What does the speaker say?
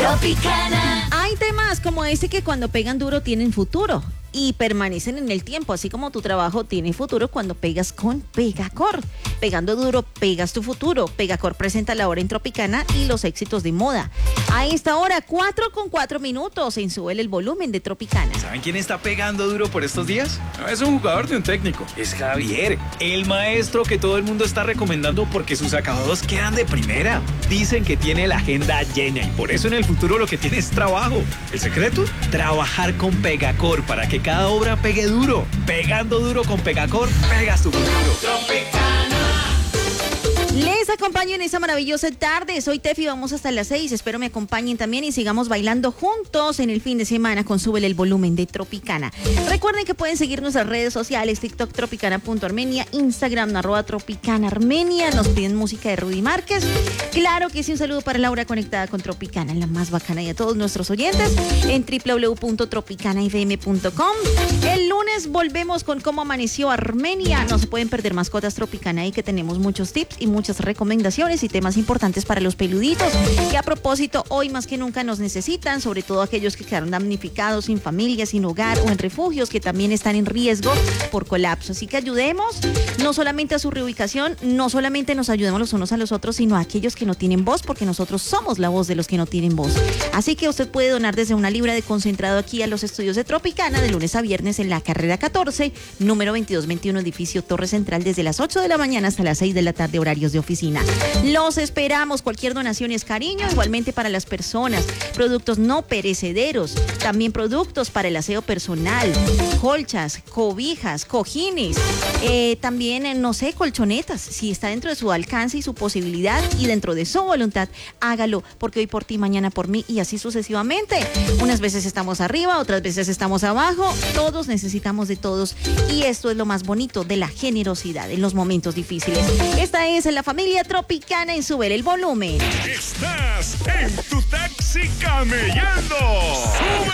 Tropicana. Hay temas como este que cuando pegan duro tienen futuro y permanecen en el tiempo, así como tu trabajo tiene futuro cuando pegas con Pegacor. Pegando duro, pegas tu futuro. Pegacor presenta la hora en Tropicana y los éxitos de moda. A esta hora, 4:04 en Súbele el Volumen de Tropicana. ¿Saben quién está pegando duro por estos días? No es un jugador de un técnico, es Javier, el maestro que todo el mundo está recomendando porque sus acabados quedan de primera. Dicen que tiene la agenda llena y por eso en el futuro lo que tiene es trabajo. ¿El secreto? Trabajar con Pegacor para que cada obra pegue duro. Pegando duro con Pegacor, pegas tu futuro. Les acompaño en esta maravillosa tarde. Soy Tefi, vamos hasta las 6. Espero me acompañen también y sigamos bailando juntos en el fin de semana con Súbele el Volumen de Tropicana. Recuerden que pueden seguir nuestras redes sociales, TikTok tropicana.armenia, Instagram @tropicanaarmenia. Nos piden música de Rudy Márquez. Claro que sí, un saludo para Laura conectada con Tropicana, la más bacana, y a todos nuestros oyentes en www.tropicanafm.com. El lunes volvemos con cómo amaneció Armenia. No se pueden perder Mascotas Tropicana y que tenemos muchos tips y muchas recomendaciones y temas importantes para los peluditos que a propósito hoy más que nunca nos necesitan, sobre todo aquellos que quedaron damnificados, sin familia, sin hogar o en refugios que también están en riesgo por colapso. Así que ayudemos no solamente a su reubicación, no solamente nos ayudemos los unos a los otros, sino a aquellos que no tienen voz, porque nosotros somos la voz de los que no tienen voz. Así que usted puede donar desde 1 libra de concentrado aquí a los estudios de Tropicana de lunes a viernes en la carrera 14, número 2221, edificio Torre Central, desde las 8 de la mañana hasta las 6 de la tarde, horarios de oficina. Los esperamos, cualquier donación es cariño, igualmente para las personas, productos no perecederos, también productos para el aseo personal, colchas, cobijas, cojines, también, no sé, colchonetas, si está dentro de su alcance y su posibilidad y dentro de su voluntad, hágalo, porque hoy por ti, mañana por mí y así sucesivamente. Unas veces estamos arriba, otras veces estamos abajo, todos necesitamos de todos y esto es lo más bonito de la generosidad en los momentos difíciles. Esta es la familia Tropicana en Súbele el Volumen. Estás en tu taxi camellando. ¡Sube!